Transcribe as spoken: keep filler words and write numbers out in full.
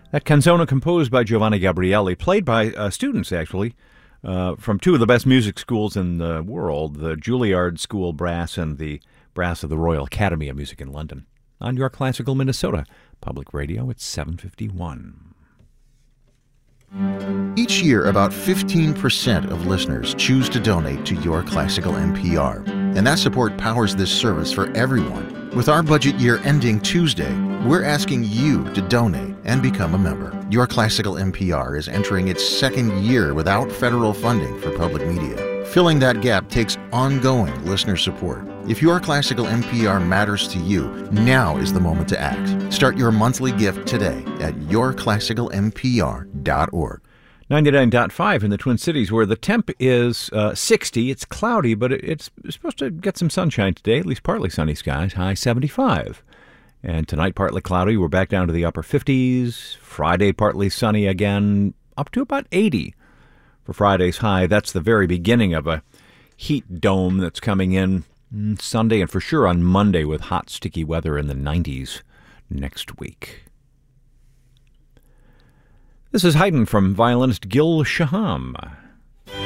That canzone composed by Giovanni Gabrielli, played by uh, students, actually, uh, from two of the best music schools in the world, the Juilliard School Brass and the Brass of the Royal Academy of Music in London. On Your Classical Minnesota Public Radio, it's seven fifty-one. Each year, about fifteen percent of listeners choose to donate to Your Classical N P R, and that support powers this service for everyone. With our budget year ending Tuesday, we're asking you to donate and become a member. Your Classical N P R is entering its second year without federal funding for public media. Filling that gap takes ongoing listener support. If Your Classical N P R matters to you, now is the moment to act. Start your monthly gift today at your classical n p r dot org. ninety-nine point five in the Twin Cities, where the temp is uh, sixty. It's cloudy, but it's supposed to get some sunshine today, at least partly sunny skies, high seventy-five. And tonight, partly cloudy. We're back down to the upper fifties. Friday, partly sunny again, up to about eighty for Friday's high. That's the very beginning of a heat dome that's coming in Sunday and for sure on Monday with hot, sticky weather in the nineties next week. This is Haydn from violinist Gil Shaham.